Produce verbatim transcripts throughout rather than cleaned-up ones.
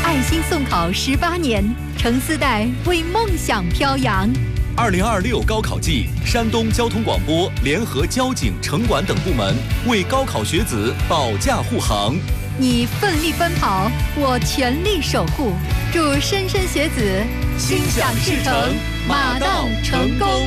爱心送考十八年，程思代为梦想飘扬。 二零二六高考季，山东交通广播联合交警、城管等部门为高考学子保驾护航。 你奋力奔跑，我全力守护。祝莘莘学子心想事成，马到成功。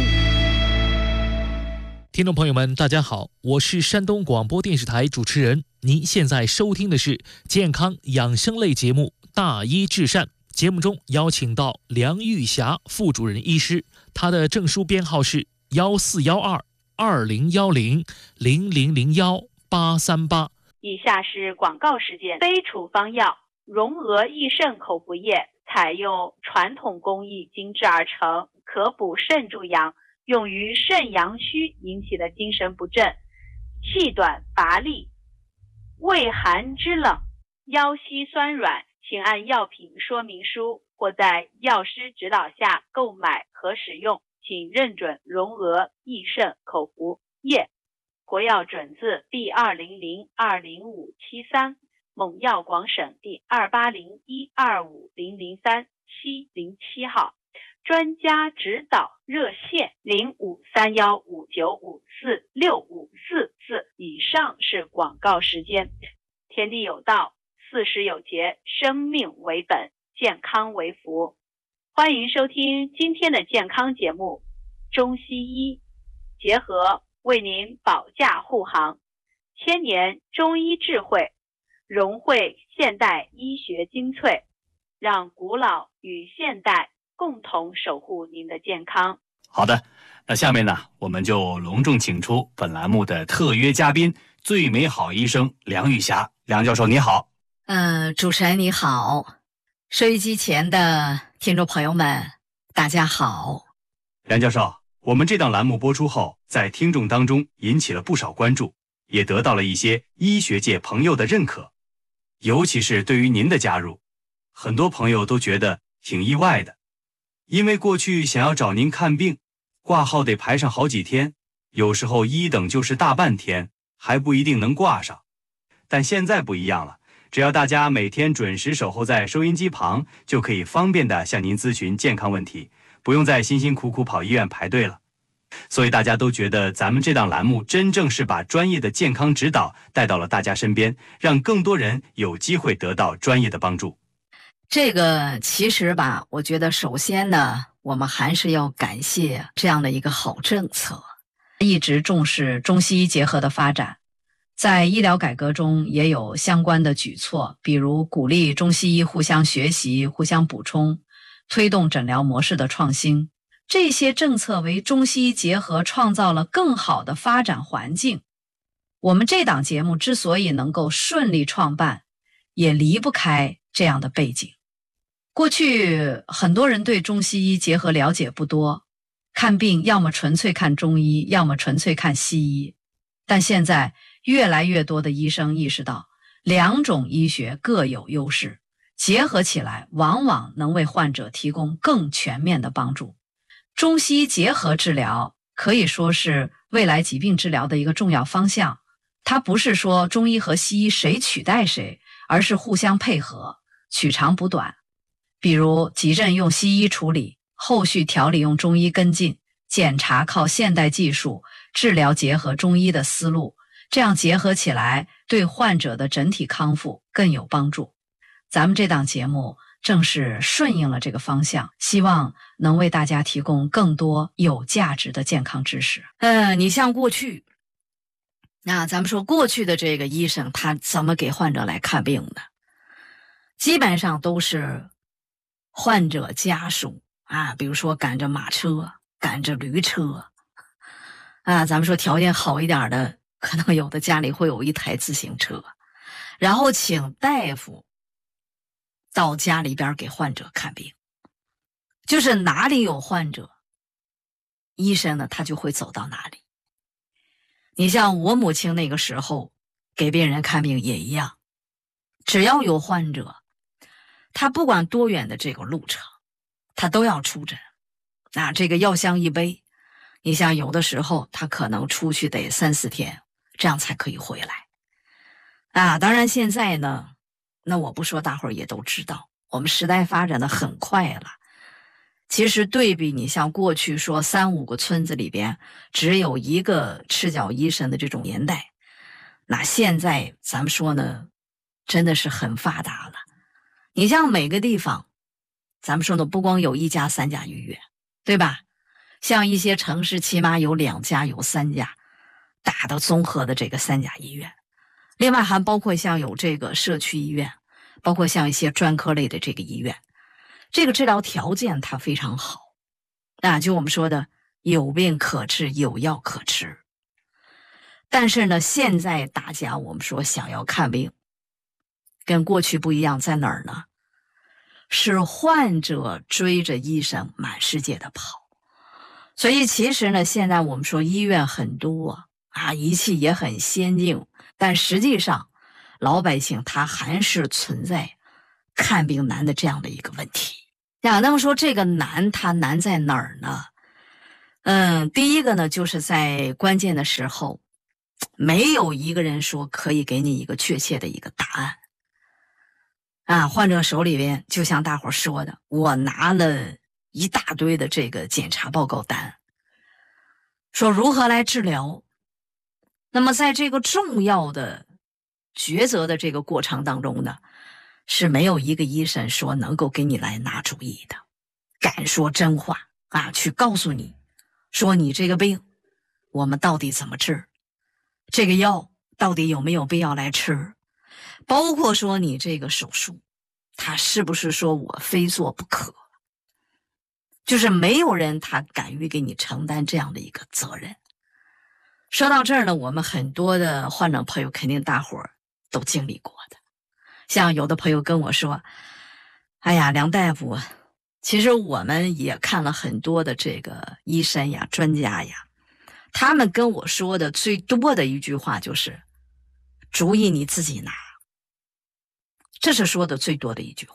听众朋友们，大家好，我是山东广播电视台主持人。您现在收听的是健康养生类节目《大医治善》。节目中邀请到梁玉霞副主任医师，她的证书编号是幺四幺二二零幺零零零零幺八三八。 以下是广告时间。非处方药荣娥益肾口服液，采用传统工艺精制而成，可补肾助阳，用于肾阳虚引起的精神不振、气短乏力、畏寒肢冷、腰膝酸软，请按药品说明书或在药师指导下购买和使用，请认准荣娥益肾口服液。国药准字第二零零二零五七三，蒙药广省第二八零一二五零零三七零七号。专家指导热线零五三幺五九五四六五四四。以上是广告时间。天地有道，四时有节，生命为本，健康为福。欢迎收听今天的健康节目，中西医结合为您保驾护航，千年中医智慧，融汇现代医学精粹，让古老与现代共同守护您的健康。 好的，那下面呢，我们就隆重请出本栏目的特约嘉宾，最美好医生梁玉霞。梁教授你好。 呃，主持人你好，收音机前的听众朋友们大家好。 梁教授，我们这档栏目播出后，在听众当中引起了不少关注，也得到了一些医学界朋友的认可。尤其是对于您的加入，很多朋友都觉得挺意外的。因为过去想要找您看病，挂号得排上好几天，有时候一等就是大半天，还不一定能挂上。但现在不一样了，只要大家每天准时守候在收音机旁，就可以方便地向您咨询健康问题，不用再辛辛苦苦跑医院排队了。所以大家都觉得咱们这档栏目真正是把专业的健康指导带到了大家身边，让更多人有机会得到专业的帮助。 这个其实吧，我觉得首先呢，我们还是要感谢这样的一个好政策，一直重视中西医结合的发展，在医疗改革中也有相关的举措，比如鼓励中西医互相学习、互相补充，推动诊疗模式的创新。这些政策为中西医结合创造了更好的发展环境。我们这档节目之所以能够顺利创办，也离不开这样的背景。过去很多人对中西医结合了解不多，看病要么纯粹看中医，要么纯粹看西医。但现在越来越多的医生意识到，两种医学各有优势，结合起来往往能为患者提供更全面的帮助。中西医结合治疗可以说是未来疾病治疗的一个重要方向，它不是说中医和西医谁取代谁，而是互相配合，取长补短。比如急症用西医处理，后续调理用中医跟进，检查靠现代技术，治疗结合中医的思路，这样结合起来对患者的整体康复更有帮助。咱们这档节目正是顺应了这个方向，希望能为大家提供更多有价值的健康知识。呃，你像过去，那咱们说过去的这个医生他怎么给患者来看病的？基本上都是患者家属啊，比如说赶着马车，赶着驴车啊，咱们说条件好一点的，可能有的家里会有一台自行车，然后请大夫到家里边给患者看病，就是哪里有患者，医生呢他就会走到哪里。你像我母亲那个时候给病人看病也一样，只要有患者，他不管多远的这个路程，他都要出诊。那这个药箱一背，你像有的时候他可能出去得三四天，这样才可以回来。啊，当然现在呢，那我不说大伙儿也都知道， 我们时代发展的很快了。其实对比你像过去说三五个村子里边只有一个赤脚医生的这种年代，那现在咱们说呢，真的是很发达了。你像每个地方，咱们说的不光有一家三家医院，对吧？像一些城市起码有两家有三家大的综合的这个三家医院，另外还包括像有这个社区医院，包括像一些专科类的这个医院，这个治疗条件它非常好，那就我们说的有病可治，有药可吃。但是呢，现在大家我们说想要看病跟过去不一样，在哪儿呢？是患者追着医生满世界的跑。所以其实呢，现在我们说医院很多啊，仪器也很先进，但实际上老百姓他还是存在看病难的这样的一个问题呀。那么说这个难，它难在哪儿呢？嗯，第一个呢，就是在关键的时候，没有一个人说可以给你一个确切的一个答案啊。患者手里边就像大伙说的，我拿了一大堆的这个检查报告单，说如何来治疗。那么在这个重要的抉择的这个过程当中呢，是没有一个医生说能够给你来拿主意的，敢说真话啊，去告诉你说你这个病我们到底怎么治，这个药到底有没有必要来吃，包括说你这个手术他是不是说我非做不可，就是没有人他敢于给你承担这样的一个责任。说到这儿呢，我们很多的患者朋友肯定大伙儿都经历过的。像有的朋友跟我说，哎呀，梁大夫，其实我们也看了很多的这个医生呀、专家呀，他们跟我说的最多的一句话就是主意你自己拿，这是说的最多的一句话。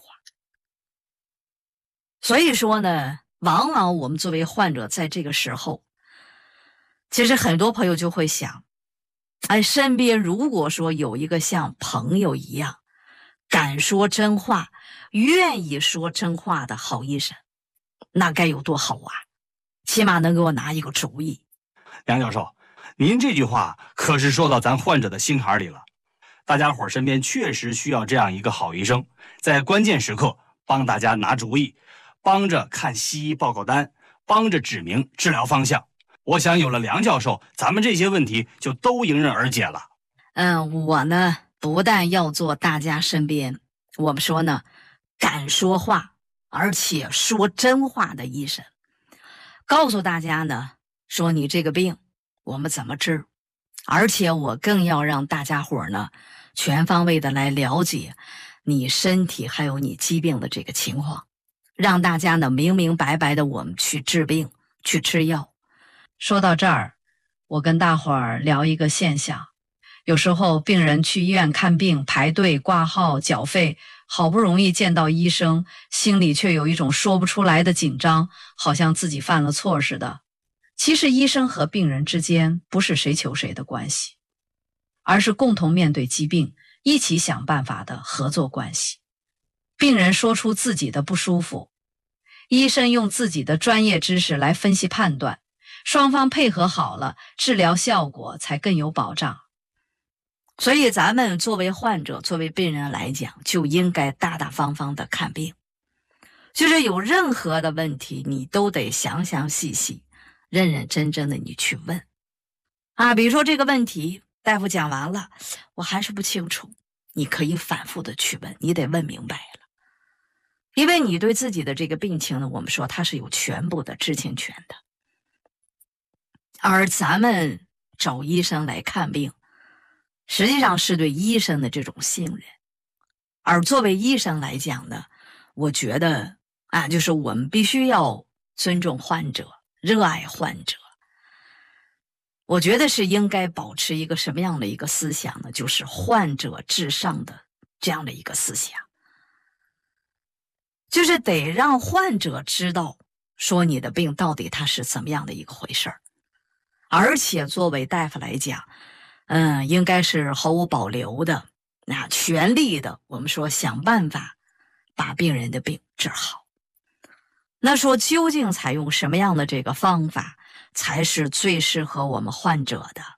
所以说呢，往往我们作为患者在这个时候，其实很多朋友就会想，哎，身边如果说有一个像朋友一样敢说真话、愿意说真话的好医生，那该有多好啊，起码能给我拿一个主意。 梁教授，您这句话可是说到咱患者的心坎里了。大家伙身边确实需要这样一个好医生，在关键时刻帮大家拿主意，帮着看西医报告单，帮着指明治疗方向。我想有了梁教授，咱们这些问题就都迎刃而解了。 嗯，我呢不但要做大家身边我们说呢敢说话而且说真话的医生，告诉大家呢说你这个病我们怎么治，而且我更要让大家伙呢全方位的来了解你身体还有你疾病的这个情况，让大家呢明明白白的我们去治病去吃药。说到这儿，我跟大伙儿聊一个现象，有时候病人去医院看病排队挂号缴费，好不容易见到医生，心里却有一种说不出来的紧张，好像自己犯了错似的。其实医生和病人之间不是谁求谁的关系，而是共同面对疾病一起想办法的合作关系。病人说出自己的不舒服，医生用自己的专业知识来分析判断，双方配合好了，治疗效果才更有保障。所以咱们作为患者作为病人来讲，就应该大大方方的看病，就是有任何的问题你都得详详细细认认真真的你去问啊。比如说这个问题大夫讲完了我还是不清楚，你可以反复的去问，你得问明白了，因为你对自己的这个病情呢，我们说它是有全部的知情权的。而咱们找医生来看病，实际上是对医生的这种信任。而作为医生来讲呢，我觉得啊，就是我们必须要尊重患者，热爱患者。我觉得是应该保持一个什么样的一个思想呢？就是患者至上的这样的一个思想，就是得让患者知道说你的病到底它是怎么样的一个回事儿。而且作为大夫来讲，嗯，应该是毫无保留的，那全力的，我们说想办法把病人的病治好。那说究竟采用什么样的这个方法才是最适合我们患者的？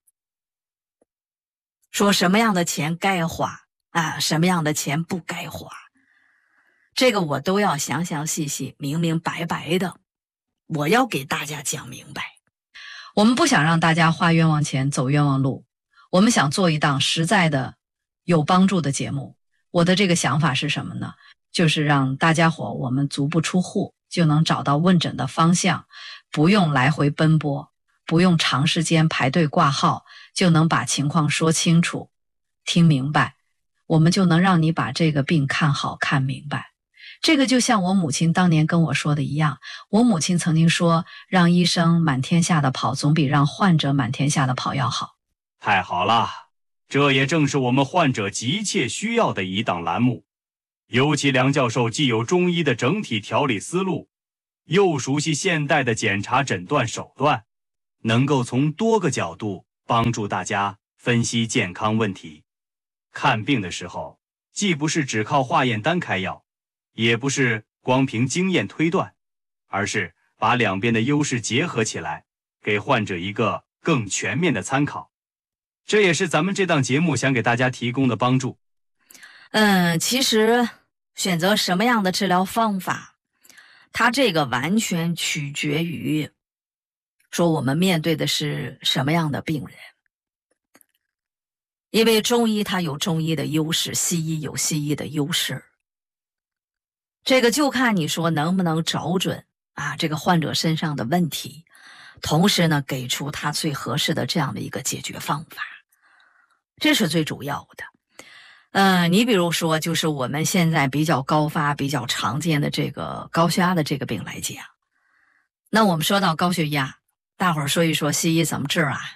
说什么样的钱该花啊，什么样的钱不该花，这个我都要详详细细、明明白白的，我要给大家讲明白。我们不想让大家花冤枉钱、走冤枉路，我们想做一档实在的、有帮助的节目。我的这个想法是什么呢？就是让大家伙我们足不出户就能找到问诊的方向，不用来回奔波，不用长时间排队挂号，就能把情况说清楚、听明白，我们就能让你把这个病看好、看明白。这个就像我母亲当年跟我说的一样，我母亲曾经说，让医生满天下的跑，总比让患者满天下的跑要好。 太好了，这也正是我们患者急切需要的一档栏目。尤其梁教授既有中医的整体调理思路，又熟悉现代的检查诊断手段，能够从多个角度帮助大家分析健康问题。看病的时候，既不是只靠化验单开药，也不是光凭经验推断，而是把两边的优势结合起来，给患者一个更全面的参考。这也是咱们这档节目想给大家提供的帮助。 嗯，其实选择什么样的治疗方法，它这个完全取决于说我们面对的是什么样的病人。因为中医它有中医的优势，西医有西医的优势，这个就看你说能不能找准啊这个患者身上的问题，同时呢给出他最合适的这样的一个解决方法，这是最主要的。呃，你比如说就是我们现在比较高发、比较常见的这个高血压的这个病来讲，那我们说到高血压，大伙儿说一说西医怎么治啊？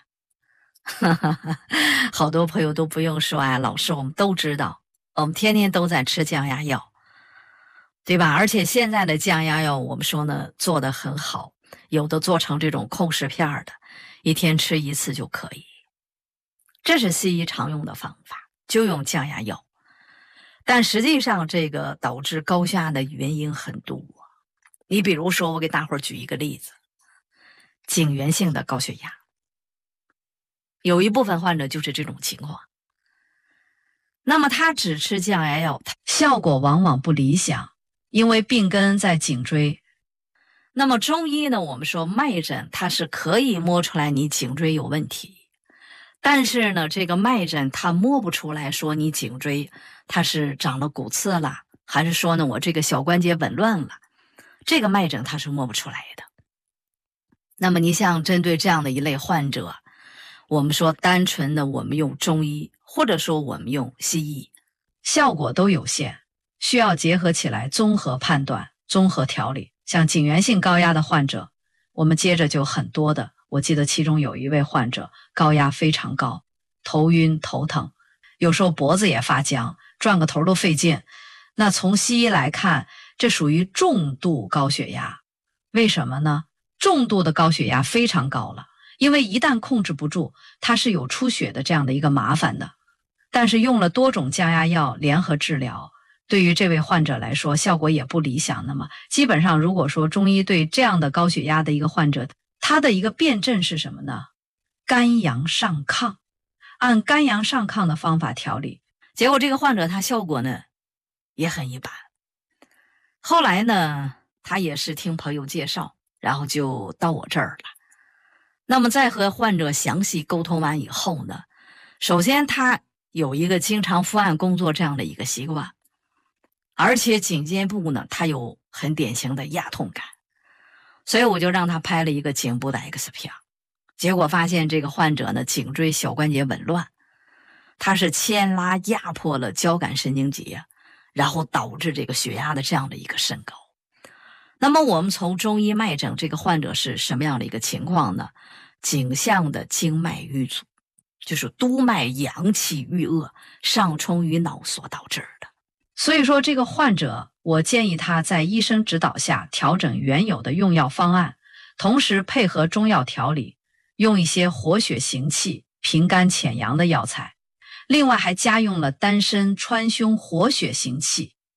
好多朋友都不用说啊，老师我们都知道，我们天天都在吃降压药，对吧？而且现在的降压药我们说呢做得很好，有的做成这种控食片的，一天吃一次就可以，这是西医常用的方法，就用降压药。但实际上这个导致高血压的原因很多，你比如说我给大伙儿举一个例子，颈源性的高血压，有一部分患者就是这种情况，那么他只吃降压药，效果往往不理想，因为病根在颈椎。那么中医呢，我们说脉诊它是可以摸出来你颈椎有问题，但是呢这个脉诊它摸不出来说你颈椎它是长了骨刺了，还是说呢我这个小关节紊乱了，这个脉诊它是摸不出来的。那么你像针对这样的一类患者，我们说单纯的我们用中医，或者说我们用西医，效果都有限，需要结合起来综合判断、综合调理。像颈源性高压的患者，我们接着就很多的，我记得其中有一位患者高压非常高，头晕头疼，有时候脖子也发僵，转个头都费劲。那从西医来看，这属于重度高血压。为什么呢？重度的高血压非常高了，因为一旦控制不住，它是有出血的这样的一个麻烦的。但是用了多种降压药联合治疗，对于这位患者来说效果也不理想。那么基本上如果说中医对这样的高血压的一个患者，他的一个辨证是什么呢？肝阳上亢，按肝阳上亢的方法调理，结果这个患者他效果呢也很一般。后来呢他也是听朋友介绍，然后就到我这儿了。那么在和患者详细沟通完以后呢，首先他有一个经常伏案工作这样的一个习惯，而且颈肩部呢他有很典型的压痛感，所以我就让他拍了一个颈部的 X 片，结果发现这个患者呢颈椎小关节紊乱，他是牵拉压迫了交感神经节，然后导致这个血压的这样的一个升高。那么我们从中医脉诊，这个患者是什么样的一个情况呢？颈项的经脉瘀阻，就是督脉阳气郁恶，上冲于脑所导致的。所以说这个患者，我建议他在医生指导下调整原有的用药方案，同时配合中药调理，用一些活血行气、平肝潜阳的药材，另外还加用了丹参川芎活血行气，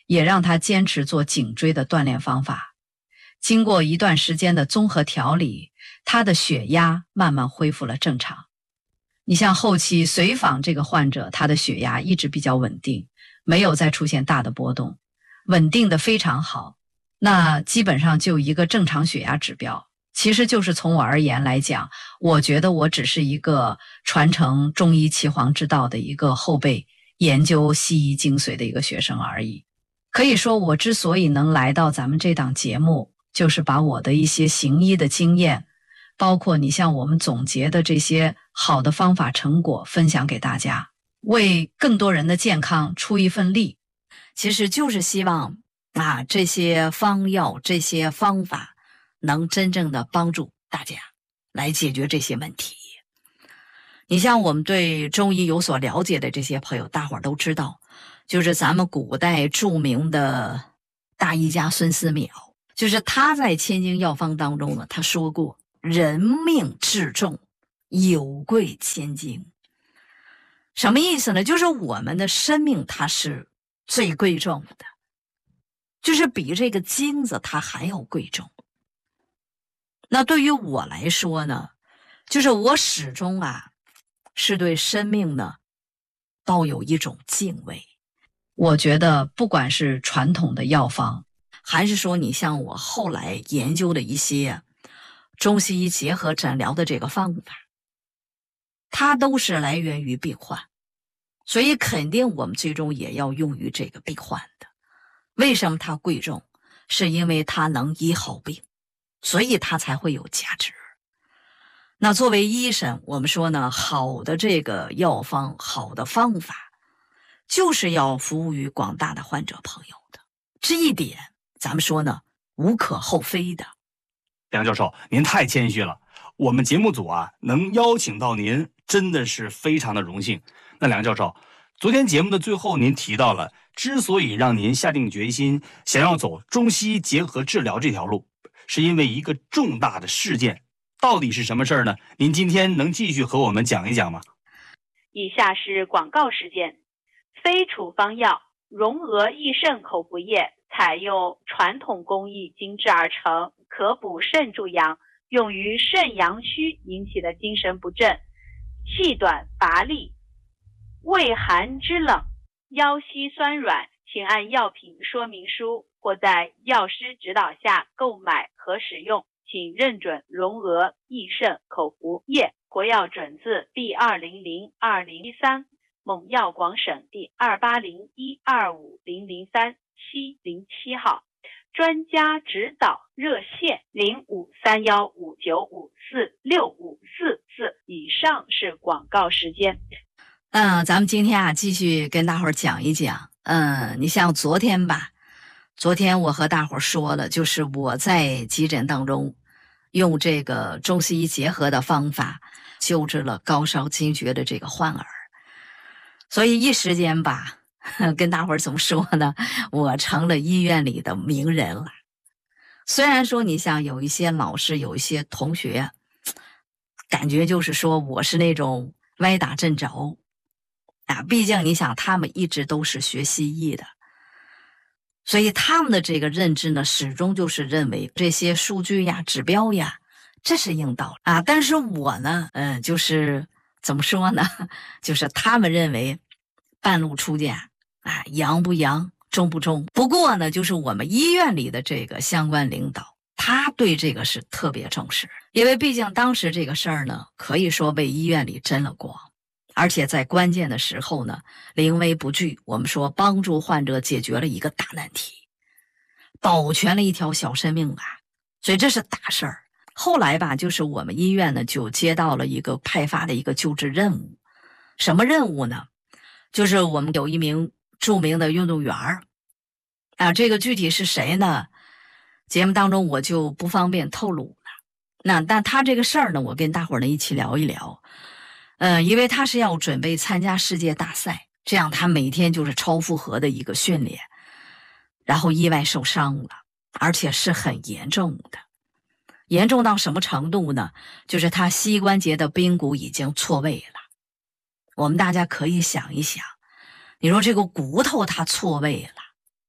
也让他坚持做颈椎的锻炼方法。经过一段时间的综合调理，他的血压慢慢恢复了正常。你像后期随访这个患者，他的血压一直比较稳定，没有再出现大的波动，稳定的非常好。那基本上就一个正常血压指标。其实就是从我而言来讲，我觉得我只是一个传承中医岐黄之道的一个后辈，研究西医精髓的一个学生而已。可以说我之所以能来到咱们这档节目，就是把我的一些行医的经验，包括你像我们总结的这些好的方法成果分享给大家，为更多人的健康出一份力。其实就是希望啊，这些方药这些方法能真正的帮助大家来解决这些问题。你像我们对中医有所了解的这些朋友，大伙儿都知道，就是咱们古代著名的大医家孙思邈，就是他在千金药方当中呢，他说过人命至重，有贵千金。什么意思呢？就是我们的生命它是最贵重的，就是比这个金子它还要贵重。那对于我来说呢，就是我始终啊是对生命呢抱有一种敬畏。我觉得不管是传统的药方，还是说你像我后来研究的一些中西医结合诊疗的这个方法，它都是来源于病患，所以肯定我们最终也要用于这个病患的。为什么它贵重？是因为它能医好病，所以它才会有价值。那作为医生，我们说呢，好的这个药方，好的方法，就是要服务于广大的患者朋友的。这一点咱们说呢，无可厚非的。 梁教授，您太谦虚了，我们节目组啊能邀请到您，真的是非常的荣幸。那梁教授，昨天节目的最后您提到了，之所以让您下定决心想要走中西医结合治疗这条路，是因为一个重大的事件。到底是什么事儿呢？您今天能继续和我们讲一讲吗？ 以下是广告时间。非处方药荣额益肾口服液采用传统工艺精制而成，可补肾助阳，用于肾阳虚引起的精神不振、气短乏力、畏寒肢冷、腰膝酸软，请按药品说明书或在药师指导下购买和使用，请认准荣额益肾口服液，国药准字 B 二零零二零一三，蒙药广省第二八零一二五零零三七零七号，专家指导热线零五三幺五九五四六五四四。以上是广告时间。 嗯，咱们今天啊继续跟大伙儿讲一讲。嗯，你像昨天吧，昨天我和大伙儿说了，就是我在急诊当中用这个中西医结合的方法救治了高烧惊厥的这个患儿，所以一时间吧，跟大伙儿怎么说呢，我成了医院里的名人了。虽然说你像有一些老师有一些同学感觉就是说我是那种歪打正着啊，毕竟你想他们一直都是学西医的，所以他们的这个认知呢，始终就是认为这些数据呀、指标呀，这是硬道理啊。但是我呢，嗯，就是怎么说呢，就是他们认为半路出家啊，阳不阳，中不中。不过呢，就是我们医院里的这个相关领导，他对这个是特别重视，因为毕竟当时这个事儿呢，可以说为医院里争了光。而且在关键的时候呢，临危不惧，我们说帮助患者解决了一个大难题，保全了一条小生命啊，所以这是大事儿。后来吧，就是我们医院呢就接到了一个派发的一个救治任务。什么任务呢？就是我们有一名著名的运动员啊，这个具体是谁呢？节目当中我就不方便透露了。那但他这个事儿呢，我跟大伙儿呢一起聊一聊。呃，因为他是要准备参加世界大赛，这样他每天就是超负荷的一个训练，然后意外受伤了，而且是很严重的。严重到什么程度呢？就是他膝关节的髌骨已经错位了。我们大家可以想一想，你说这个骨头它错位了，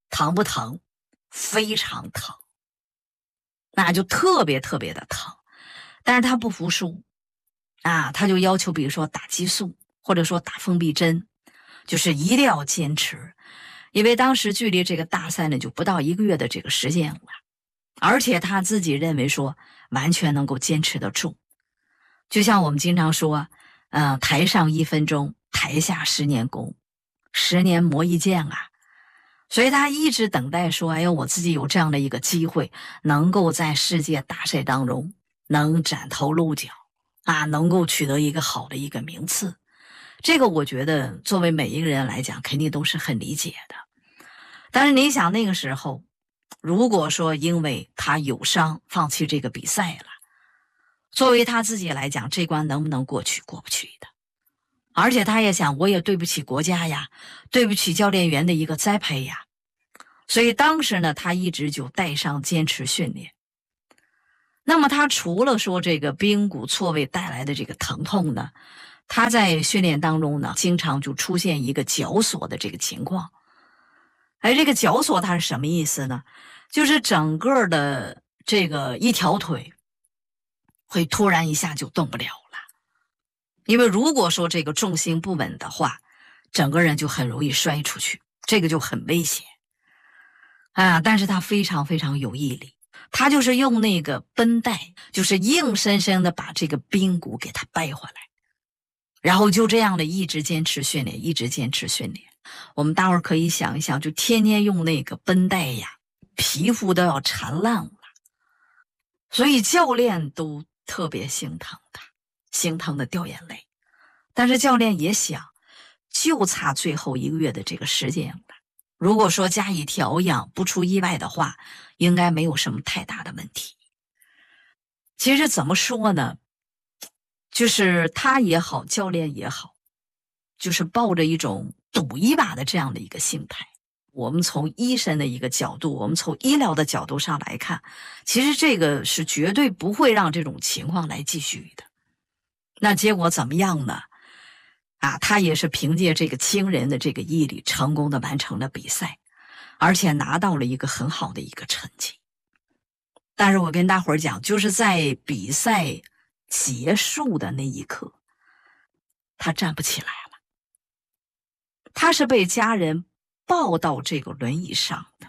疼不疼？非常疼，那就特别特别的疼。但是他不服输啊，他就要求比如说打激素或者说打封闭针，就是一定要坚持。因为当时距离这个大赛呢就不到一个月的这个时间了，而且他自己认为说完全能够坚持得住。就像我们经常说呃，台上一分钟，台下十年功，十年磨一剑啊。所以他一直等待说，哎呦，我自己有这样的一个机会，能够在世界大赛当中能崭头露角啊，能够取得一个好的一个名次。这个我觉得作为每一个人来讲肯定都是很理解的。但是你想那个时候，如果说因为他有伤放弃这个比赛了，作为他自己来讲，这关能不能过去？过不去的。而且他也想，我也对不起国家呀，对不起教练员的一个栽培呀。所以当时呢，他一直就带伤坚持训练。那么他除了说这个髌骨错位带来的这个疼痛呢，他在训练当中呢，经常就出现一个绞索的这个情况。哎，这个绞索它是什么意思呢？就是整个的这个一条腿会突然一下就动不了了。因为如果说这个重心不稳的话，整个人就很容易摔出去，这个就很危险啊。但是他非常非常有毅力，他就是用那个绷带，就是硬生生的把这个髌骨给他掰回来，然后就这样的一直坚持训练，一直坚持训练。我们待会儿可以想一想，就天天用那个绷带呀，皮肤都要缠烂了，所以教练都特别心疼他，心疼的掉眼泪。但是教练也想，就差最后一个月的这个时间了，如果说加以调养，不出意外的话，应该没有什么太大的问题。其实怎么说呢，就是他也好，教练也好，就是抱着一种赌一把的这样的一个心态。我们从医生的一个角度，我们从医疗的角度上来看，其实这个是绝对不会让这种情况来继续的。那结果怎么样呢？啊，他也是凭借这个惊人的这个毅力，成功的完成了比赛，而且拿到了一个很好的一个成绩。但是我跟大伙儿讲，就是在比赛结束的那一刻，他站不起来了。他是被家人抱到这个轮椅上的，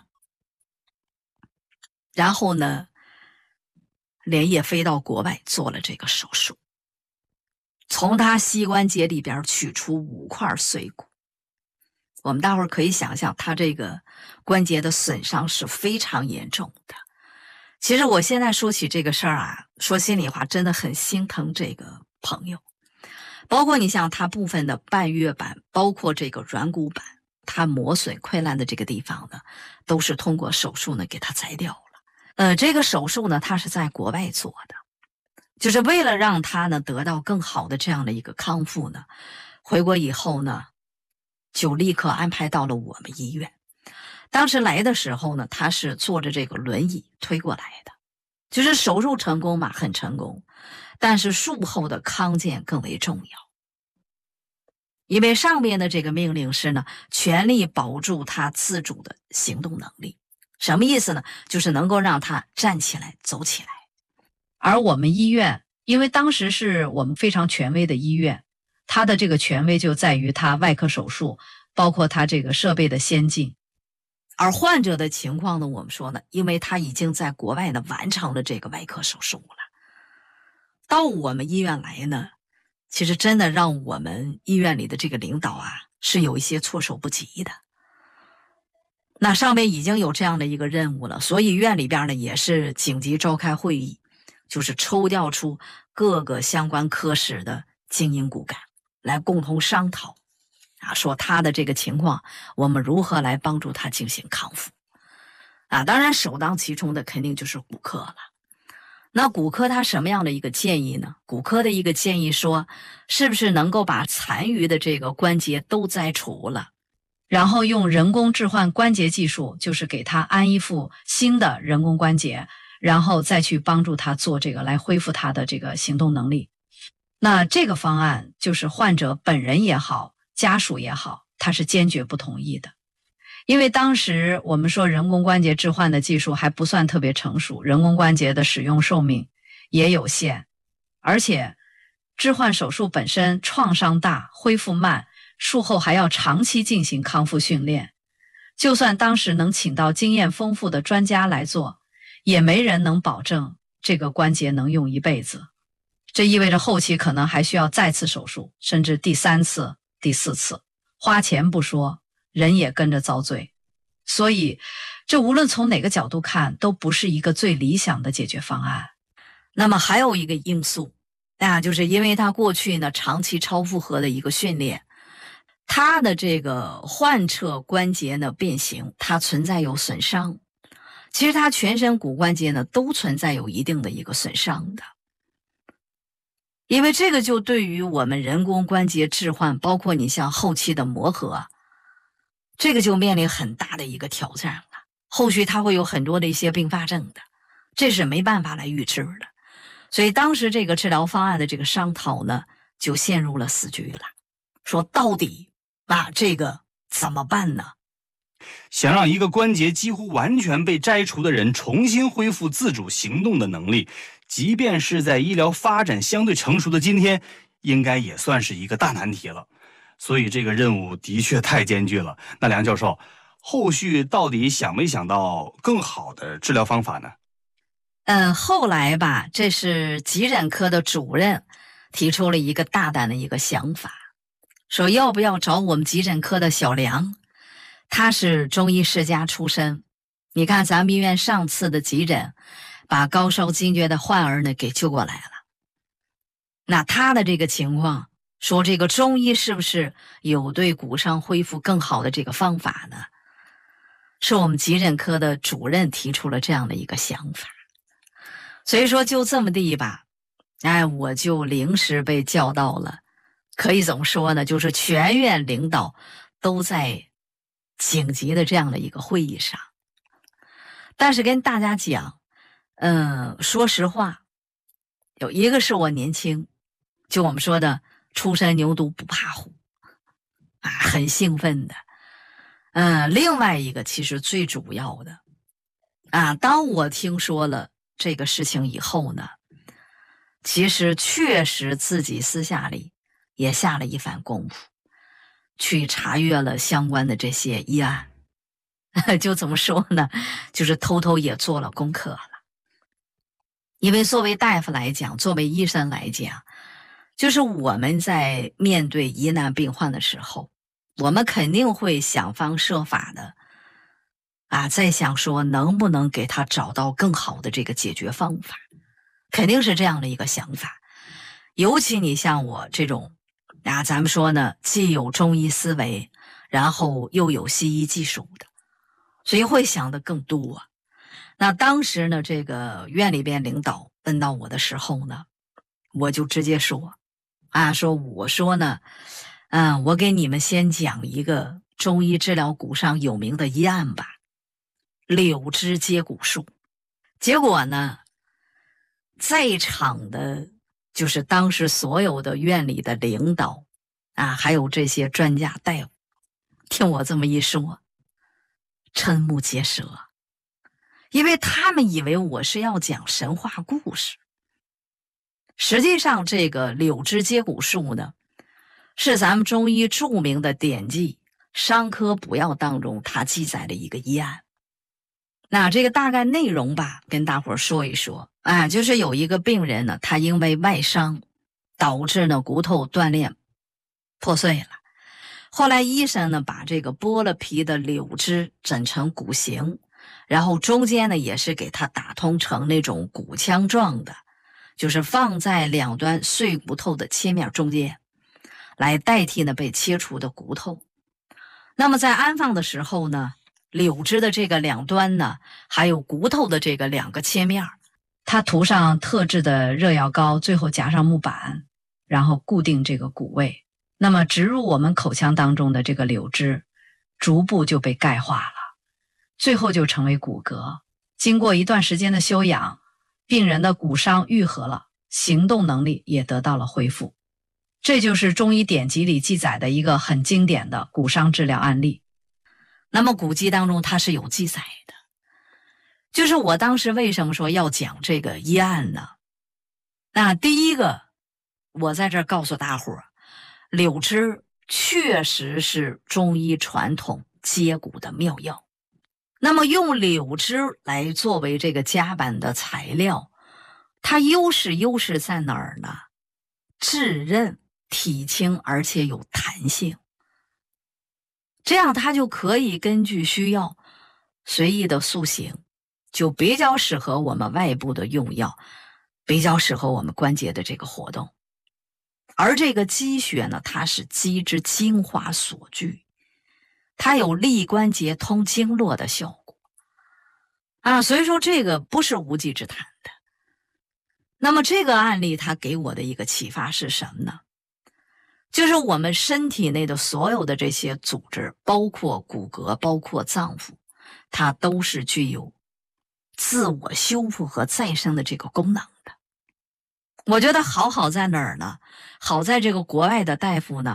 然后呢，连夜飞到国外做了这个手术，从他膝关节里边取出五块碎骨。我们大伙儿可以想象，他这个关节的损伤是非常严重的。其实我现在说起这个事儿啊，说心里话，真的很心疼这个朋友。包括你像他部分的半月板，包括这个软骨板，他磨损溃烂的这个地方呢，都是通过手术呢给他摘掉了。呃，这个手术呢，他是在国外做的，就是为了让他呢得到更好的这样的一个康复呢。回国以后呢，就立刻安排到了我们医院。当时来的时候呢，他是坐着这个轮椅推过来的，就是手术成功嘛，很成功，但是术后的康健更为重要。因为上面的这个命令是呢，全力保住他自主的行动能力。什么意思呢？就是能够让他站起来走起来。而我们医院，因为当时是我们非常权威的医院，它的这个权威就在于它外科手术，包括它这个设备的先进。而患者的情况呢，我们说呢，因为他已经在国外呢完成了这个外科手术了，到我们医院来呢，其实真的让我们医院里的这个领导啊，是有一些措手不及的。那上面已经有这样的一个任务了，所以院里边呢也是紧急召开会议，就是抽调出各个相关科室的精英骨干来共同商讨啊，说他的这个情况，我们如何来帮助他进行康复啊？当然首当其冲的肯定就是骨科了。那骨科他什么样的一个建议呢？骨科的一个建议说，是不是能够把残余的这个关节都摘除了，然后用人工置换关节技术，就是给他安一副新的人工关节，然后再去帮助他做这个来恢复他的这个行动能力。那这个方案就是患者本人也好，家属也好，他是坚决不同意的。 因为当时我们说人工关节置换的技术还不算特别成熟，人工关节的使用寿命也有限，而且置换手术本身创伤大，恢复慢，术后还要长期进行康复训练。就算当时能请到经验丰富的专家来做，也没人能保证这个关节能用一辈子。这意味着后期可能还需要再次手术，甚至第三次、第四次，花钱不说，人也跟着遭罪。所以这无论从哪个角度看，都不是一个最理想的解决方案。 那么还有一个因素，那就是因为他过去呢长期超负荷的一个训练，他的这个患侧关节呢变形，它存在有损伤。其实他全身骨关节呢都存在有一定的一个损伤的。因为这个就对于我们人工关节置换，包括你像后期的磨合，这个就面临很大的一个挑战了。后续它会有很多的一些并发症的，这是没办法来预知的。所以当时这个治疗方案的这个商讨呢，就陷入了死局了。说到底啊，这个怎么办呢？ 想让一个关节几乎完全被摘除的人重新恢复自主行动的能力，即便是在医疗发展相对成熟的今天，应该也算是一个大难题了。所以这个任务的确太艰巨了。那梁教授，后续到底想没想到更好的治疗方法呢？ 嗯，后来吧，这是急诊科的主任提出了一个大胆的一个想法，说要不要找我们急诊科的小梁，他是中医世家出身。你看咱们医院上次的急诊，把高烧惊厥的患儿呢给救过来了。那他的这个情况，说这个中医是不是有对骨伤恢复更好的这个方法呢？是我们急诊科的主任提出了这样的一个想法。所以说就这么地吧，哎，我就临时被叫到了，可以怎么说呢，就是全院领导都在紧急的这样的一个会议上。但是跟大家讲，嗯，说实话，有一个是我年轻，就我们说的初生牛犊不怕虎啊，很兴奋的。嗯，另外一个其实最主要的啊，当我听说了这个事情以后呢，其实确实自己私下里也下了一番功夫，去查阅了相关的这些医案。就怎么说呢，就是偷偷也做了功课了。因为作为大夫来讲，作为医生来讲，就是我们在面对疑难病患的时候，我们肯定会想方设法的啊，在想说能不能给他找到更好的这个解决方法，肯定是这样的一个想法。尤其你像我这种啊，咱们说呢，既有中医思维，然后又有西医技术的，所以会想的更多。那当时呢，这个院里边领导问到我的时候呢，我就直接说啊，说我说呢，嗯，我给你们先讲一个中医治疗骨伤有名的医案吧，柳枝接骨术。结果呢，在场的就是当时所有的院里的领导啊，还有这些专家大夫，听我这么一说，瞠目结舌，因为他们以为我是要讲神话故事。实际上这个柳枝接骨术呢，是咱们中医著名的典籍《伤科补要》当中它记载的一个医案。那这个大概内容吧，跟大伙儿说一说啊，就是有一个病人呢，他因为外伤导致呢骨头断裂破碎了。后来医生呢把这个剥了皮的柳枝整成骨形，然后中间呢也是给它打通成那种骨腔状的，就是放在两端碎骨头的切面中间，来代替呢被切除的骨头。那么在安放的时候呢，柳枝的这个两端呢，还有骨头的这个两个切面， 它涂上特制的热药膏，最后夹上木板，然后固定这个骨位。那么植入我们口腔当中的这个柳枝，逐步就被钙化了，最后就成为骨骼。经过一段时间的休养，病人的骨伤愈合了，行动能力也得到了恢复。这就是中医典籍里记载的一个很经典的骨伤治疗案例。 那么古籍当中它是有记载的。就是我当时为什么说要讲这个医案呢？那第一个，我在这儿告诉大伙儿，柳枝确实是中医传统接骨的妙药。那么用柳枝来作为这个夹板的材料，它优势优势在哪儿呢？质韧、体轻，而且有弹性。这样它就可以根据需要随意的塑形，就比较适合我们外部的用药，比较适合我们关节的这个活动。而这个鸡血呢，它是鸡之精华所聚，它有利关节通经络的效果啊，所以说这个不是无稽之谈的。那么这个案例它给我的一个启发是什么呢？就是我们身体内的所有的这些组织，包括骨骼，包括脏腑，它都是具有自我修复和再生的这个功能的。我觉得好好在哪儿呢？好在这个国外的大夫呢，